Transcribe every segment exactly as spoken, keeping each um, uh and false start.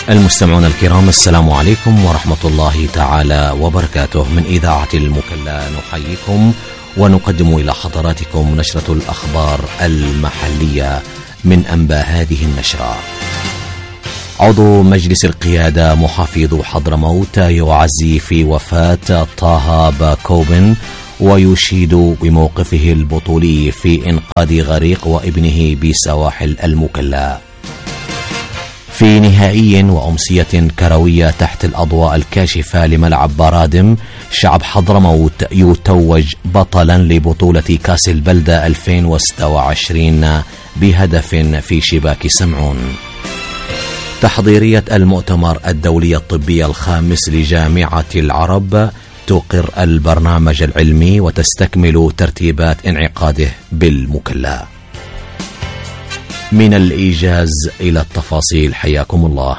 المستمعون الكرام، السلام عليكم ورحمة الله تعالى وبركاته. من إذاعة المكلا نحييكم ونقدم إلى حضراتكم نشرة الأخبار المحلية من أنباء هذه النشرة. عضو مجلس القيادة محافظ حضرموت يعزي في وفاة طه باكوبن ويشيد بموقفه البطولي في إنقاذ غريق وابنه بسواحل المكلا. في نهائي وأمسية كروية تحت الأضواء الكاشفة لملعب برادم، شعب حضرموت يتوج بطلا لبطولة كاس البلدة ألفين وستة وعشرين بهدف في شباك سمعون. تحضيرية المؤتمر الدولي الطبي الخامس لجامعة العرب تقر البرنامج العلمي وتستكمل ترتيبات انعقاده بالمكلا. من الإيجاز إلى التفاصيل، حياكم الله.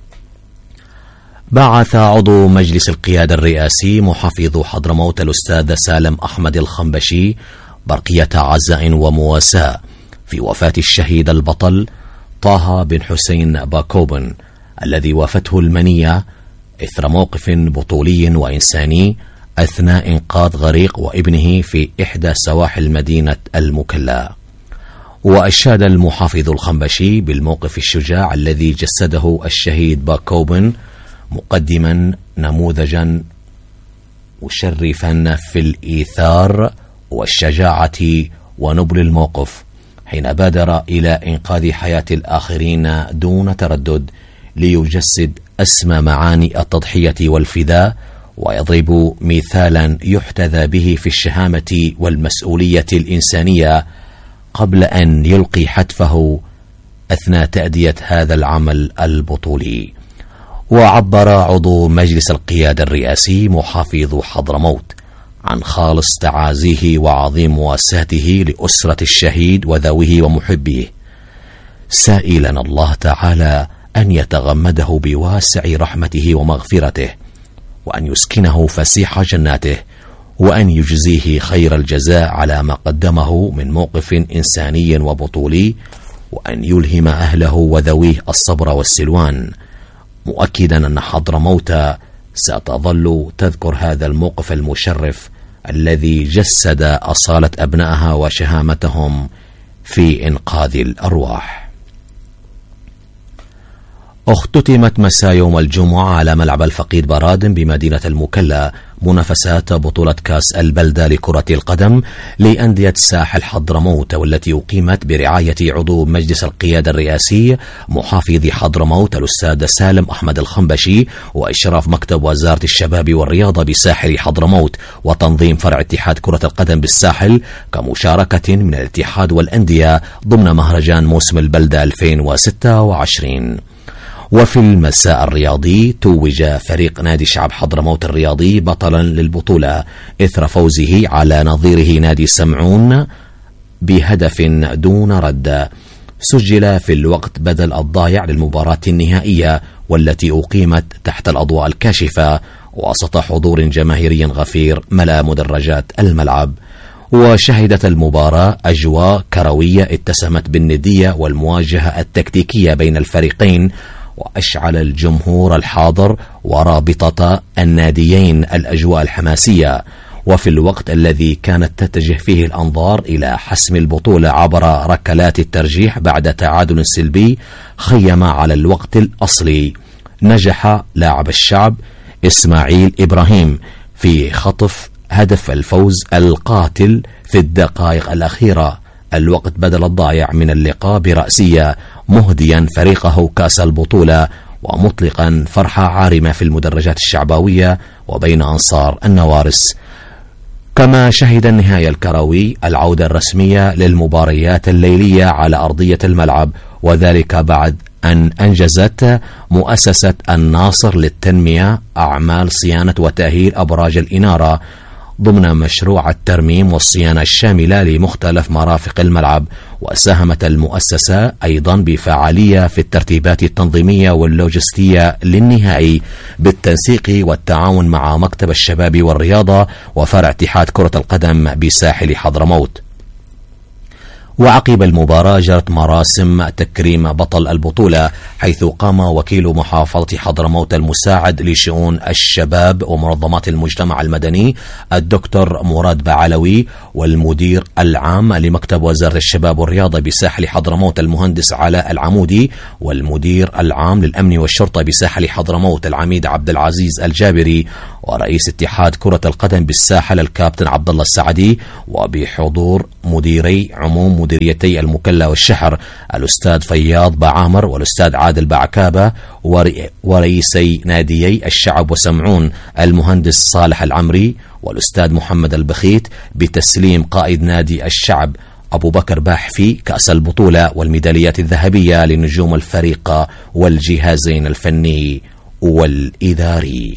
بعث عضو مجلس القيادة الرئاسي محافظ حضرموت الأستاذ سالم أحمد الخنبشي برقية عزاء ومواساة في وفاة الشهيد البطل طه بن حسين باكوبن الذي وافته المنية إثر موقف بطولي وإنساني أثناء إنقاذ غريق وابنه في إحدى سواحل مدينة المكلا. وأشاد المحافظ الخنبشي بالموقف الشجاع الذي جسده الشهيد باكوبن، مقدما نموذجا مشرفا في الإيثار والشجاعة ونبل الموقف حين بادر إلى إنقاذ حياة الآخرين دون تردد، ليجسد أسمى معاني التضحية والفداء ويضرب مثالا يحتذى به في الشهامة والمسؤولية الإنسانية قبل أن يلقي حتفه أثناء تأدية هذا العمل البطولي. وعبر عضو مجلس القيادة الرئاسي محافظ حضرموت عن خالص تعازيه وعظيم مواساته لأسرة الشهيد وذويه ومحبيه، سائلا الله تعالى أن يتغمده بواسع رحمته ومغفرته، وأن يسكنه فسيح جناته، وأن يجزيه خير الجزاء على ما قدمه من موقف إنساني وبطولي، وأن يلهم أهله وذويه الصبر والسلوان، مؤكدا أن حضرموت ستظل تذكر هذا الموقف المشرف الذي جسد أصالة أبنائها وشهامتهم في إنقاذ الأرواح. اختتمت مساء يوم الجمعة على ملعب الفقيد برادم بمدينة المكلا منافسات بطولة كاس البلدة لكرة القدم لأندية ساحل حضرموت، والتي أقيمت برعاية عضو مجلس القيادة الرئاسي محافظ حضرموت الأستاذ سالم أحمد الخنبشي، وإشراف مكتب وزارة الشباب والرياضة بساحل حضرموت، وتنظيم فرع اتحاد كرة القدم بالساحل كمشاركة من الاتحاد والأندية ضمن مهرجان موسم البلدة ألفين وستة وعشرين. وفي المساء الرياضي توج فريق نادي شعب حضرموت الرياضي بطلا للبطولة إثر فوزه على نظيره نادي سمعون بهدف دون رد، سجل في الوقت بدل الضايع للمباراة النهائية والتي أقيمت تحت الأضواء الكاشفة وسط حضور جماهيري غفير ملأ مدرجات الملعب. وشهدت المباراة أجواء كروية اتسمت بالندية والمواجهة التكتيكية بين الفريقين، وأشعل الجمهور الحاضر ورابطة الناديين الأجواء الحماسية. وفي الوقت الذي كانت تتجه فيه الأنظار إلى حسم البطولة عبر ركلات الترجيح بعد تعادل سلبي، خيم على الوقت الأصلي نجح لاعب الشعب إسماعيل إبراهيم في خطف هدف الفوز القاتل في الدقائق الأخيرة، الوقت بدل الضايع من اللقاء برأسية، مهديا فريقه كأس البطولة ومطلقا فرحة عارمة في المدرجات الشعبوية وبين أنصار النوارس. كما شهد النهاية الكروي العودة الرسمية للمباريات الليلية على أرضية الملعب، وذلك بعد أن أنجزت مؤسسة الناصر للتنمية أعمال صيانة وتأهيل أبراج الإنارة ضمن مشروع الترميم والصيانة الشاملة لمختلف مرافق الملعب. وساهمت المؤسسة أيضا بفعالية في الترتيبات التنظيمية واللوجستية للنهائي بالتنسيق والتعاون مع مكتب الشباب والرياضة وفرع اتحاد كرة القدم بساحل حضرموت. وعقب المباراة جرت مراسم تكريم بطل البطولة، حيث قام وكيل محافظة حضرموت المساعد لشؤون الشباب ومنظمات المجتمع المدني الدكتور مراد بعلوي، والمدير العام لمكتب وزارة الشباب والرياضة بساحل حضرموت المهندس علاء العمودي، والمدير العام للأمن والشرطة بساحل حضرموت العميد عبد العزيز الجابري، ورئيس اتحاد كرة القدم بالساحل الكابتن عبد الله السعدي، وبحضور مديري عموم مديريتي المكلا والشحر الأستاذ فياض بعامر والأستاذ عادل بعكابة، ورئيسي ناديي الشعب وسمعون المهندس صالح العمري والأستاذ محمد البخيت، بتسليم قائد نادي الشعب أبو بكر باحفي كأس البطولة والميداليات الذهبية لنجوم الفريق والجهازين الفني والإداري.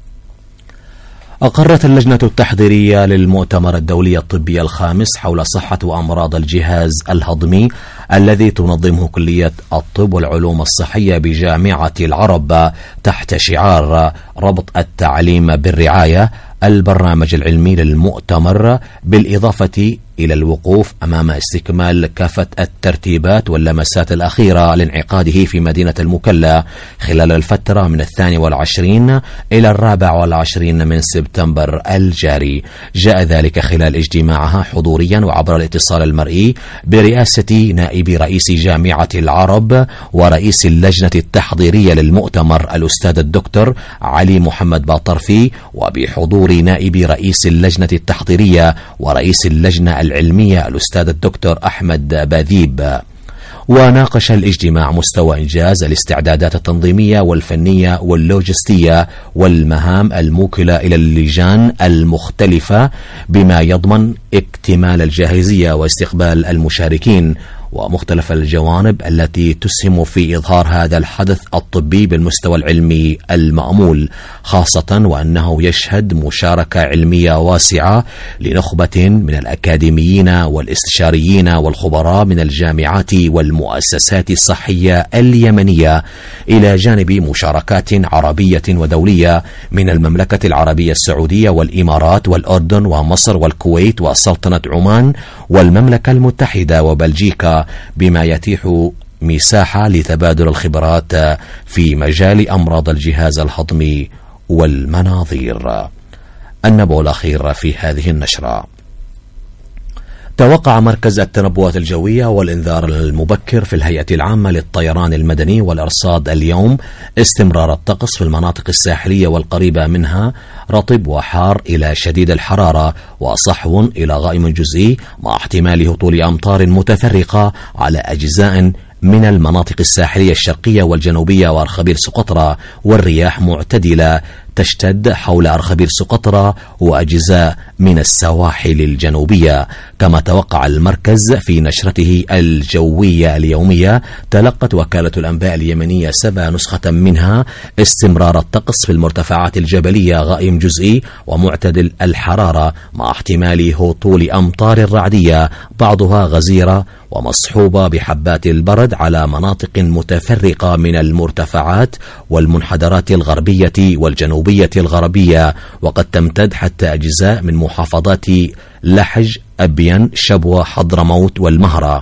أقرت اللجنة التحضيرية للمؤتمر الدولي الطبي الخامس حول صحة وأمراض الجهاز الهضمي الذي تنظمه كلية الطب والعلوم الصحية بجامعة العرب تحت شعار ربط التعليم بالرعاية البرنامج العلمي للمؤتمر، بالإضافة إلى الوقوف أمام استكمال كافة الترتيبات واللمسات الأخيرة لانعقاده في مدينة المكلا خلال الفترة من الثاني والعشرين إلى الرابع والعشرين من سبتمبر الجاري. جاء ذلك خلال اجتماعها حضوريا وعبر الاتصال المرئي برئاسة نائب رئيس جامعة العرب ورئيس اللجنة التحضيرية للمؤتمر الأستاذ الدكتور علي محمد باطرفي، وبحضور نائب رئيس اللجنة التحضيرية ورئيس اللجنة العلمية الأستاذ الدكتور أحمد باذيب. وناقش الاجتماع مستوى إنجاز الاستعدادات التنظيمية والفنية واللوجستية والمهام الموكلة إلى اللجان المختلفة بما يضمن اكتمال الجاهزية واستقبال المشاركين، ومختلف الجوانب التي تسهم في إظهار هذا الحدث الطبي بالمستوى العلمي المأمول، خاصة وأنه يشهد مشاركة علمية واسعة لنخبة من الأكاديميين والاستشاريين والخبراء من الجامعات والمؤسسات الصحية اليمنية، إلى جانب مشاركات عربية ودولية من المملكة العربية السعودية والإمارات والأردن ومصر والكويت وسلطنة عمان والمملكة المتحدة وبلجيكا، بما يتيح مساحة لتبادل الخبرات في مجال أمراض الجهاز الهضمي والمناظير. النبأ الأخير في هذه النشرة: توقع مركز التنبؤات الجوية والإنذار المبكر في الهيئة العامة للطيران المدني والإرصاد اليوم استمرار الطقس في المناطق الساحلية والقريبة منها رطب وحار إلى شديد الحرارة وصحو إلى غائم جزئي، مع احتمال هطول أمطار متفرقة على أجزاء من المناطق الساحلية الشرقية والجنوبية وأرخبيل سقطرى، والرياح معتدلة تشتد حول أرخبيل سقطرى وأجزاء من السواحل الجنوبية. كما توقع المركز في نشرته الجوية اليومية، تلقت وكالة الأنباء اليمنية سبا نسخة منها استمرار الطقس في المرتفعات الجبلية غائم جزئي ومعتدل الحرارة، مع احتمال هطول أمطار رعدية بعضها غزيرة ومصحوبة بحبات البرد على مناطق متفرقة من المرتفعات والمنحدرات الغربية والجنوبية الغربية، وقد تمتد حتى أجزاء من محافظات لحج، أبين، شبوة، حضرموت والمهرة.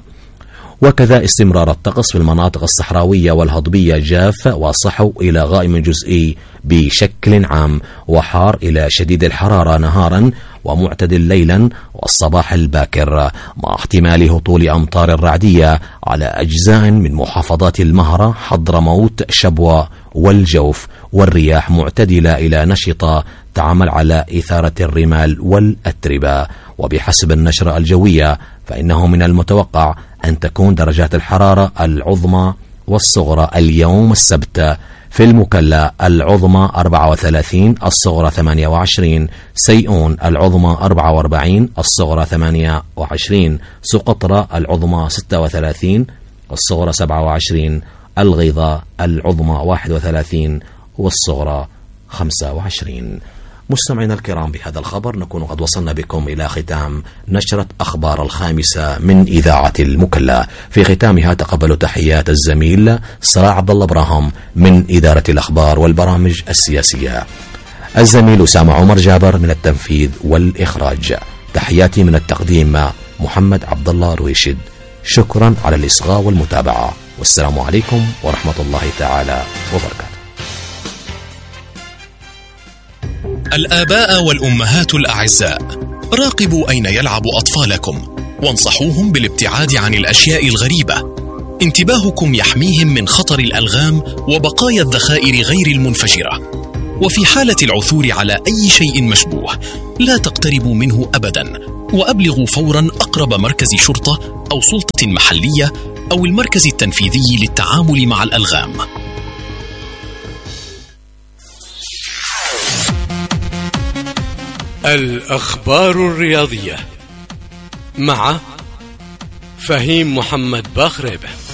وكذا استمرار الطقس في المناطق الصحراوية والهضبية جاف وصحو إلى غائم جزئي بشكل عام، وحار إلى شديد الحرارة نهارا ومعتدل ليلا والصباح الباكر، مع احتمال هطول أمطار رعدية على أجزاء من محافظات المهرة، حضرموت، شبوة والجوف، والرياح معتدلة إلى نشطة تعمل على إثارة الرمال والأتربة. وبحسب النشرة الجوية فإنه من المتوقع أن تكون درجات الحرارة العظمى والصغرى اليوم السبت في المكلا العظمى أربعة وثلاثين، الصغرى ثمانية وعشرين، سيئون العظمى أربعة وأربعين، الصغرى ثمانية وعشرين، سقطرى العظمى ستة وثلاثين، الصغرى سبعة وعشرين، الغيضة العظمى واحد وثلاثين والصغرى خمسة وعشرين. مستمعينا الكرام، بهذا الخبر نكون قد وصلنا بكم إلى ختام نشرة أخبار الخامسة من إذاعة المكلا. في ختامها تقبلوا تحيات الزميل صلاح عبد الله إبراهيم من إدارة الأخبار والبرامج السياسية، الزميل أسامة عمر جابر من التنفيذ والإخراج. تحياتي من التقديم محمد عبد الله رويشد. شكرا على الإصغاء والمتابعة، والسلام عليكم ورحمة الله تعالى وبركاته. الآباء والأمهات الأعزاء، راقبوا أين يلعب أطفالكم وانصحوهم بالابتعاد عن الأشياء الغريبة. انتباهكم يحميهم من خطر الألغام وبقايا الذخائر غير المنفجرة. وفي حالة العثور على أي شيء مشبوه لا تقتربوا منه أبدا، وأبلغوا فورا أقرب مركز شرطة أو سلطة محلية أو المركز التنفيذي للتعامل مع الألغام. الأخبار الرياضية مع فهيم محمد باخريبه.